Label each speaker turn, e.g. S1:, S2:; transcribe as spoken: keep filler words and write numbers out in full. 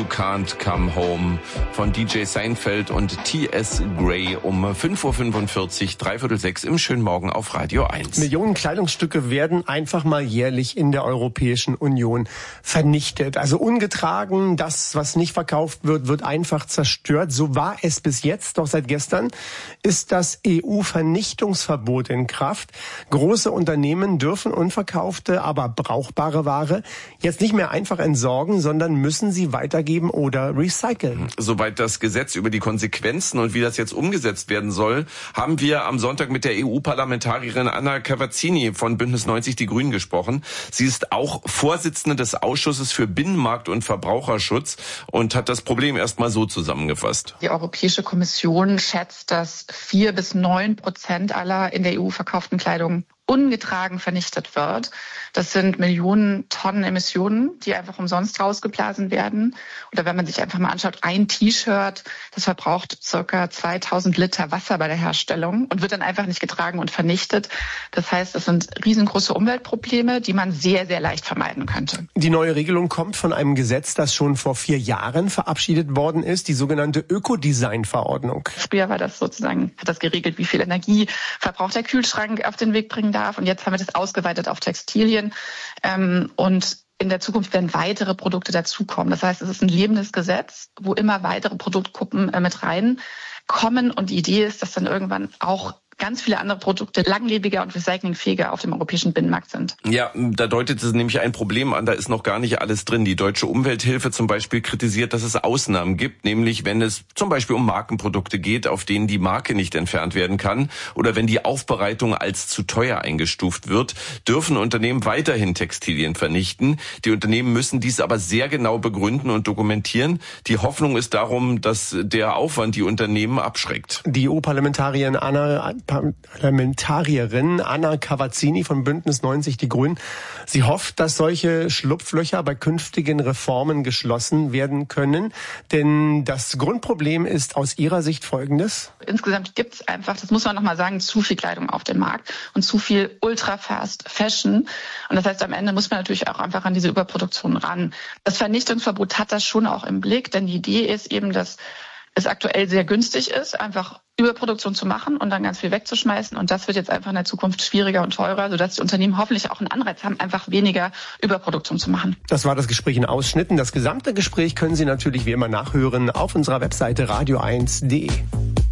S1: You Can't Come Home von D J Seinfeld und T S Gray um fünf Uhr fünfundvierzig, dreiviertel sechs im schönen Morgen auf Radio eins.
S2: Millionen Kleidungsstücke werden einfach mal jährlich in der Europäischen Union vernichtet. Also ungetragen, das, was nicht verkauft wird, wird einfach zerstört. So war es bis jetzt. Doch seit gestern ist das E U-Vernichtungsverbot in Kraft. Große Unternehmen dürfen unverkaufte, aber brauchbare Ware jetzt nicht mehr einfach entsorgen, sondern müssen sie weitergeben oder recyceln.
S1: Soweit das Gesetz über die Konsequenzen und wie das jetzt umgesetzt werden soll, haben wir am Sonntag mit der E U-Parlamentarierin Anna Cavazzini von Bündnis neunzig Die Grünen gesprochen. Sie ist auch Vorsitzende des Ausschusses für Binnenmarkt und Verbraucherschutz und hat das Problem erstmal so zusammengefasst.
S3: Die Europäische Kommission schätzt, dass vier bis neun Prozent aller in der E U verkauften Kleidung ungetragen vernichtet wird. Das sind Millionen Tonnen Emissionen, die einfach umsonst rausgeblasen werden. Oder wenn man sich einfach mal anschaut, ein T-Shirt, das verbraucht circa zweitausend Liter Wasser bei der Herstellung und wird dann einfach nicht getragen und vernichtet. Das heißt, es sind riesengroße Umweltprobleme, die man sehr, sehr leicht vermeiden könnte.
S2: Die neue Regelung kommt von einem Gesetz, das schon vor vier Jahren verabschiedet worden ist, die sogenannte Ökodesign-Verordnung.
S3: Früher war das sozusagen, hat das geregelt, wie viel Energie verbraucht der Kühlschrank auf den Weg bringen darf. Und jetzt haben wir das ausgeweitet auf Textilien. Ähm, und in der Zukunft werden weitere Produkte dazukommen. Das heißt, es ist ein lebendes Gesetz, wo immer weitere Produktgruppen äh, mit reinkommen. Und die Idee ist, dass dann irgendwann auch ganz viele andere Produkte langlebiger und recyclingfähiger auf dem europäischen Binnenmarkt sind.
S1: Ja, da deutet es nämlich ein Problem an, da ist noch gar nicht alles drin. Die Deutsche Umwelthilfe zum Beispiel kritisiert, dass es Ausnahmen gibt, nämlich wenn es zum Beispiel um Markenprodukte geht, auf denen die Marke nicht entfernt werden kann oder wenn die Aufbereitung als zu teuer eingestuft wird, dürfen Unternehmen weiterhin Textilien vernichten. Die Unternehmen müssen dies aber sehr genau begründen und dokumentieren. Die Hoffnung ist darum, dass der Aufwand die Unternehmen abschreckt.
S2: Die E U-Parlamentarierin Anna Parlamentarierin Anna Cavazzini von Bündnis neunzig Die Grünen. Sie hofft, dass solche Schlupflöcher bei künftigen Reformen geschlossen werden können. Denn das Grundproblem ist aus ihrer Sicht folgendes.
S3: Insgesamt gibt es einfach, das muss man nochmal sagen, zu viel Kleidung auf dem Markt und zu viel Ultra-Fast Fashion. Und das heißt, am Ende muss man natürlich auch einfach an diese Überproduktion ran. Das Vernichtungsverbot hat das schon auch im Blick, denn die Idee ist eben, dass es aktuell sehr günstig ist, einfach Überproduktion zu machen und dann ganz viel wegzuschmeißen. Und das wird jetzt einfach in der Zukunft schwieriger und teurer, sodass die Unternehmen hoffentlich auch einen Anreiz haben, einfach weniger Überproduktion zu machen.
S2: Das war das Gespräch in Ausschnitten. Das gesamte Gespräch können Sie natürlich wie immer nachhören auf unserer Webseite radio eins punkt de.